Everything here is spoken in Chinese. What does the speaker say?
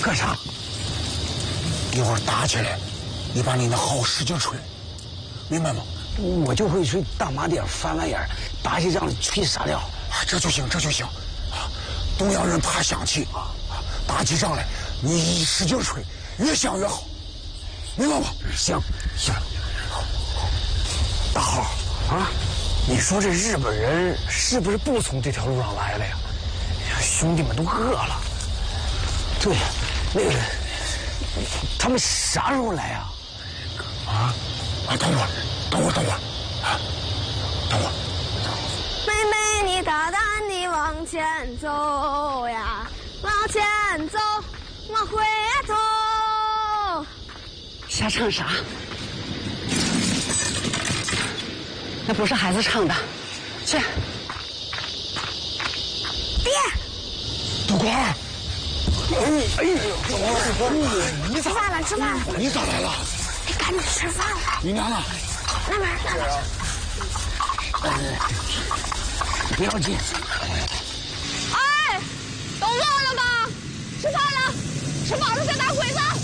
干啥？ 一会儿打起来，你把你那号使劲吹，明白吗？ 我就会吹大麻点、翻玩意儿，打起仗来吹傻料。 这就行，这就行。东洋人怕响气打起仗来你一使劲吹，越响越好，明白吗？ 行。大号啊，你说这日本人是不是不从这条路上来了呀？兄弟们都饿了。对，那个他们啥时候来啊？ 等会儿啊，等会儿。 妹妹，你大胆地往前走呀，往前走，往回头。 瞎唱啥？那不是孩子唱的，去。 爹， 杜官儿， 吃饭了，吃饭了。 你咋来了？ 你赶紧吃饭了。 你娘呢？ 那边。 不要紧。 哎，都饿了吧？吃饭了，吃饱了再打鬼子。